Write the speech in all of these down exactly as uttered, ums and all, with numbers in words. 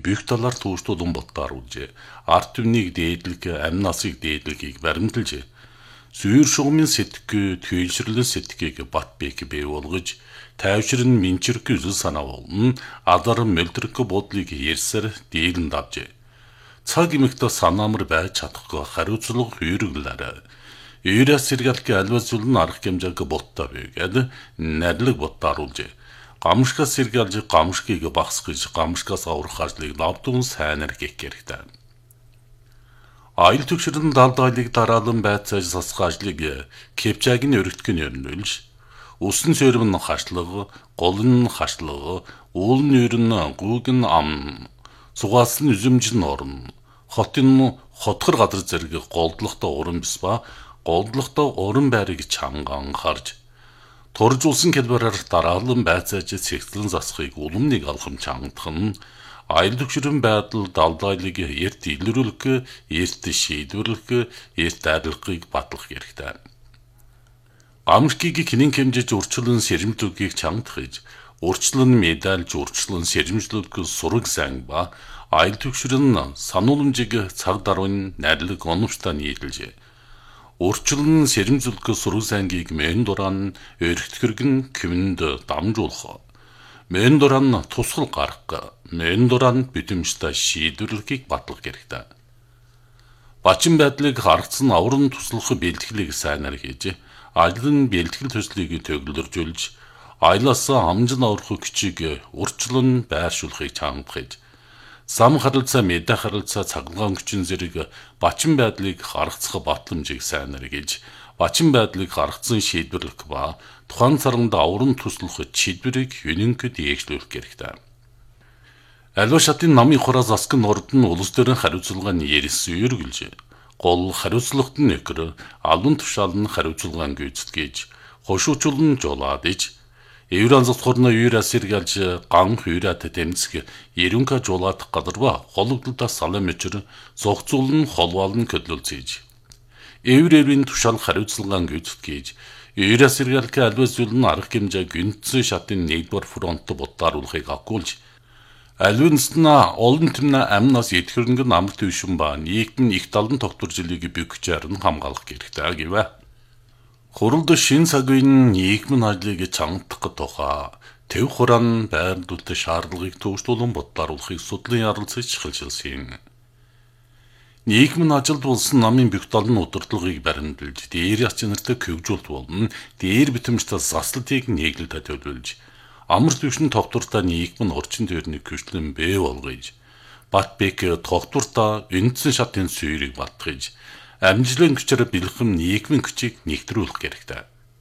бүх талаар туушдуулан бодтааруулжээ. Арт түмнийг дээдлэг, амь насыг дээдлэгийг баримталжээ. Сүйр шугамын сэтгэхгүй, түйшрлэн сэтгэгийг бат бэк бий болгож, тайвшрын минчирх үзэл санаа болон адар мөлтрөх бодлыг ярьсаар дийлэн давжээ. Цаг имэгтэй санаамар байж чадахгүй хариуцлага хүйрэглээрээ. Үйрээс сэргэлки альвас зүйл нь арах хэмжээг боттаа байгаад нэрлэг боттааруулжээ. Гамшгаас сэргэлж гамшгийг багсгаж гамшгаас аврах ажлыг лавдун сайнаар гэх хэрэгтэй. Айл төгшрөн далдайлыг дараалан байцааж засах ажлыг кепчагийн өргөтгөн өрнүүлж, усан сөрөм нь хашлага, гол нь хашлага, уул нь өрн, гүүг нь ам, сугаас нь үзэмж нь орн, хотын хотгор газар зэрэг голдлохтой уран бис ба голдлохтой уран байрыг чанган харж, туржуулсан хэлбэрээр дараалан байцааж сэгтлэн засахыг уламныг алхам чангадах нь айл төгшрөн байдал далдайлыг эрт илрүүлэх, эрт шийдвэрлэх, эрт арилгахыг батлах хэрэгтэй. Гамшгийг хинэн хэмжиж урчлан сэрэмжлүүлгийг чангадахж, урчлан медальж урчлан сэрэмжлүүлэх сураг сайн ба айл төгшрөн санууламжийг цаг даруйн найрлаг оновчтой нийлжээ. Урчлан сэрэмжлүүлэх сураг сайнгийг мен дуран өргөтгөргөн кэмэнд дамжуулах. Мен дуран тусгал гарах, мен дуран бидэмжтэй шийдвэрлэхийг батлах хэрэгтэй. Бачин байдлыг харгацсан авран туслах бэлтгэлийг сайнаар хийж, ажлын бэлтгэл төслийг төгөлдржүүлж, айлаас амжин аврах хүчийг урчлан байршуулахыг чангадахж, зам харилцаа, мэдээ харилцаа, цахилгаан хүчин зэрэг бачин байдлыг харгацах батламжийг сайнаар хийж, бачин байдлыг харгацсан шийдвэрлэх ба тухайн царганд авран туслах шийдвэрийг үнэнг дээшлүүлэх хэрэгтэй. Аливаа шатын намын хураа засаг нь орд нь улс төрийн хариуцлагын ярис үргэлж, гол хариуцлагт нь нөхөр, албан тушаал нь хариуцлагын гүйцэтгэж, хошуучулн жолаад иж, Евран засхорно үйрээс сэргэлж ган хүйрät тэмцэх ерөнхий жуулаад гадарва хологдолтой салам өчр зогцуулн холваалн көдлөлцээж. Евревийн тушаал хариуцлагын гүйцэтгэж, үйрээс сэргэлх альвас зүйл нь арга хэмжээ гүнтсэн шатын нэгдүгээр фронт бодтааруулахыг агуулж, альвинсна олон түмнэ амнаас итгэрэнгэн амрт төвшин ба нийгэм их талдан тогтворжилыг бөгчээр нь хамгаалах хэрэгтэй гэвэ. Хуралд шин цагийн нийгмийн ажлыг чангадах тухай төв хураан байрлуулалт шаардлагыг төвшлүүлэн бодлооруулахыг судлан ярилцаж хэлжилсэн. Нийгмийн ажилд болсон намын бүх талын удирдлагыг баримталж, дээр яц нартай хөгжүүлэлт болон дээр битэмжтэй заслалтыг нийглэлтэй төлөвлөж, амар төвшин тогтвортой нийгмийн орчин тойрны хөшлөн бий болгож, бат бек тогтвортой үндсэн шатын суурийг батгаж, амжилын хүчээр бэлхэм нийгмийн хүчийг нэгтрүүлэх хэрэгтэй.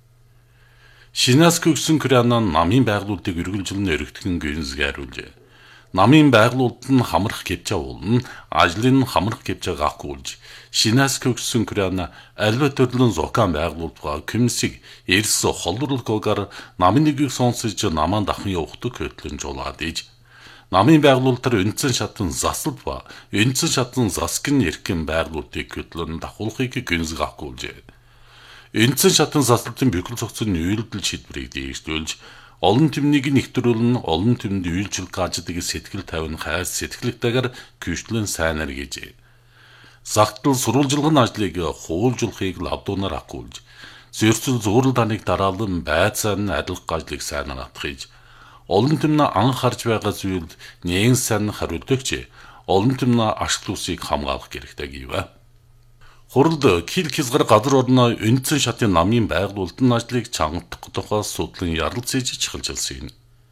Шинээс хөгсөн Курана намын байгуулалтыг үргэлжлэн өргөтгөн гүнзгийруулжээ. Намын байгуулалт нь хамрах кепча болон ажлын хамрах кепчаг агуулж, шинээс хөгсөн Курана альва төрлөн зокан байгуулалтга күмсиг эрс холдруулгоор намын нэгийг сонсож намаан дахин явахдаг хөтлөн жуулаад иж, намын байгуулалтаар үндсэн шатан засалт ба үндсэн шатан засгийн эрхэм байгуулалтыг хөтлөн давхуулахыг гүнзгий агуулжээ. Үндсэн шатан засалтын бүхэл цогцын үйлдэл шийдвэрийг дээшлүүлж, олон түмнийг нэгтрүүлэн олон түмэнд үйлчлэх ажлыг сэтгэл тавин хайр сэтгэлтэйгээр гүйцлэн сайнаар хийжээ. Загтал сурвалжилгын ажлыг хуулжуулахыг лавдуунаар агуулж, зөрчил зуурал даныг дараалан байцаан адилх ажлыг сайнаар атгахж, олон түмнэ анх харж байгаа зүйлд нэгэн сайн хариулдагч, олон түмнэ ашиг тусыг хамгаалах хэрэгтэй гэвэ. Хуралд кил хязгаар газар орно үндсэн шатын намын байгуулалтын ажлыг чангадах тухай судлан ярилцаж хэлжилсэн.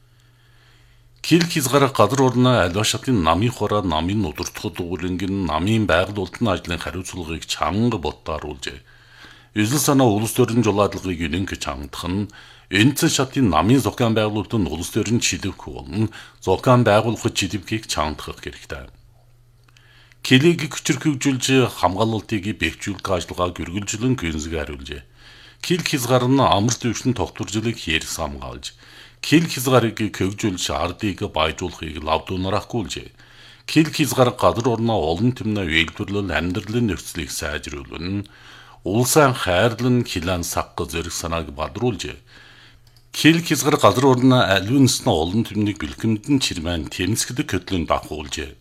Кил хязгаар газар орно аливаа шатын намын хураа намын удирдах дугуйлангын намын байгуулалтын ажлын хариуцлагыг чанга боттааруулжээ. Үзэл санаа улс төрийн жуулаадлагыг үнэнг чангадах нь үндсэн шатын намын зохион байгуулалтын улс төрийн чилэвх болон зохион байгуулах чилэвхийг чангадах хэрэгтэй. Килийг хүчээр хөгжүүлж хамгаалалтыг бэхжүүлэх ажиллагааг үргэлжлэн гүнзгийруулжээ. Кил хязгаар нь амар төвшин тогтворжлыг хэрс хамгаалж, кил хязгаарыг хөгжүүлж ардыг баяжуулахыг лавдуунаар агуулжээ. Кил хязгаар газар орноо олон түмнэ үйлдвэрлэл амьдралын нөхцөлийг сайжруулан, улсаа хайрлан хилан саг зэрэг санааг бадруулжээ. Кил хязгаар газар орноо аливаа олон түмнийг бэлгэмдэн чирмэн тэмцэгдэг хөтлөн давхуулжээ.